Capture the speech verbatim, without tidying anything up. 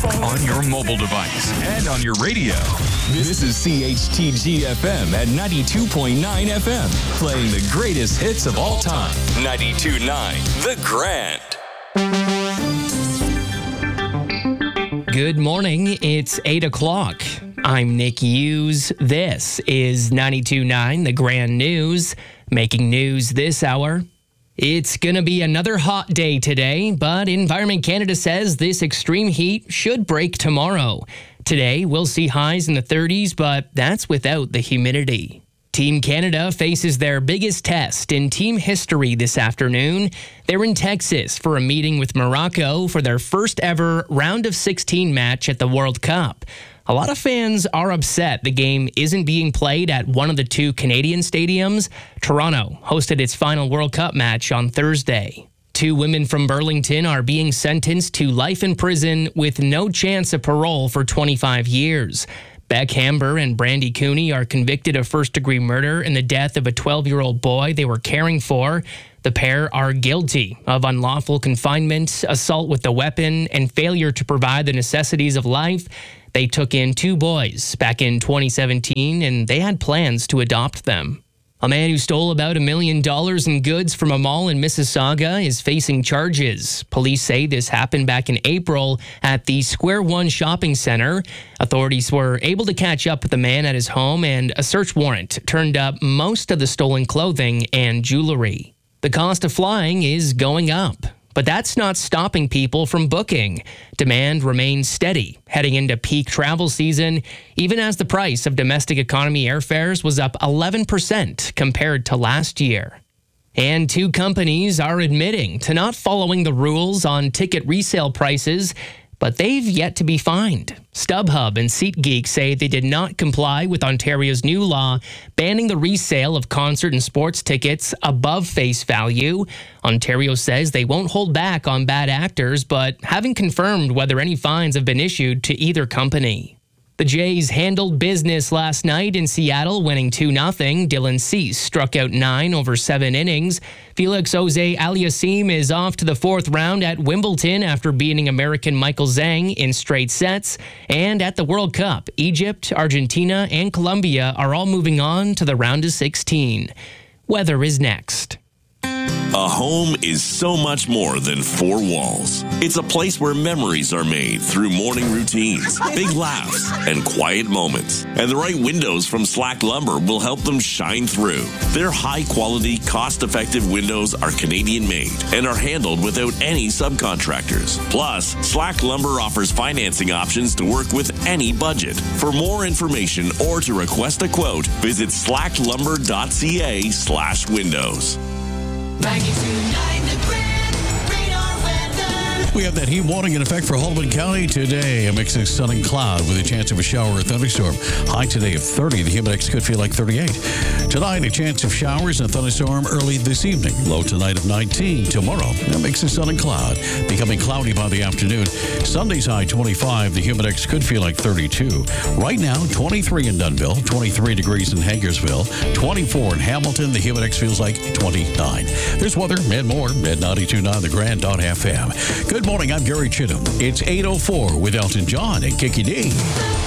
on your mobile device, and on your radio. This is C H T G F M at ninety-two point nine F M, playing the greatest hits of all time. ninety-two point nine The Grand. Good morning. It's eight o'clock. I'm Nick Hughes. This is ninety-two point nine The Grand News. Making news this hour. It's going to be another hot day today, but Environment Canada says this extreme heat should break tomorrow. Today, we'll see highs in the thirties, but that's without the humidity. Team Canada faces their biggest test in team history this afternoon. They're in Texas for a meeting with Morocco for their first ever round of sixteen match at the World Cup. A lot of fans are upset the game isn't being played at one of the two Canadian stadiums. Toronto hosted its final World Cup match on Thursday. Two women from Burlington are being sentenced to life in prison with no chance of parole for twenty-five years. Beck Hamber and Brandy Cooney are convicted of first-degree murder in the death of a twelve-year-old boy they were caring for. The pair are guilty of unlawful confinement, assault with a weapon, and failure to provide the necessities of life. They took in two boys back in twenty seventeen, and they had plans to adopt them. A man who stole about a million dollars in goods from a mall in Mississauga is facing charges. Police say this happened back in April at the Square One shopping center. Authorities were able to catch up with the man at his home, and a search warrant turned up most of the stolen clothing and jewelry. The cost of flying is going up, but that's not stopping people from booking. Demand remains steady heading into peak travel season, even as the price of domestic economy airfares was up eleven percent compared to last year. And two companies are admitting to not following the rules on ticket resale prices, but they've yet to be fined. StubHub and SeatGeek say they did not comply with Ontario's new law banning the resale of concert and sports tickets above face value. Ontario says they won't hold back on bad actors, but haven't confirmed whether any fines have been issued to either company. The Jays handled business last night in Seattle, winning two nothing. Dylan Cease struck out nine over seven innings. Felix Auger-Aliassime is off to the fourth round at Wimbledon after beating American Michael Zhang in straight sets. And at the World Cup, Egypt, Argentina, and Colombia are all moving on to the round of sixteen. Weather is next. A home is so much more than four walls. It's a place where memories are made through morning routines, big laughs, and quiet moments. And the right windows from Slack Lumber will help them shine through. Their high-quality, cost-effective windows are Canadian-made and are handled without any subcontractors. Plus, Slack Lumber offers financing options to work with any budget. For more information or to request a quote, visit slacklumber.ca slash windows. ninety-two point nine The Grand Radar Weather. We have that heat warning in effect for Haldimand County today. A mix of sun and cloud with a chance of a shower or thunderstorm. High today of thirty. The humidex could feel like thirty-eight. Tonight, a chance of showers and thunderstorm early this evening. Low tonight of nineteen. Tomorrow, a mix of sun and cloud. Becoming cloudy by the afternoon. Sunday's high twenty-five. The humidex could feel like thirty-two. Right now, twenty-three in Dunnville, twenty-three degrees in Hagersville, twenty-four in Hamilton. The humidex feels like twenty-nine. There's weather and more at ninety-two point nine The Grand dot F M. Good morning, I'm Gary Chittum. It's eight oh four with Elton John and Kiki D.